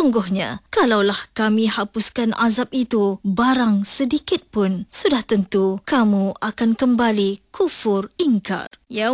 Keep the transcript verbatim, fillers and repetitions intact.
Sesungguhnya, kalaulah kami hapuskan azab itu barang sedikit pun, sudah tentu kamu akan kembali kufur ingkar.